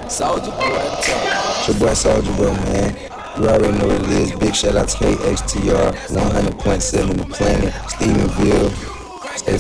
Soldier boy, top. It's your boy Soldier Bro, man. You already know what it is. Big shout out to KXTR, 100.7 The Planet, Stephenville. Stay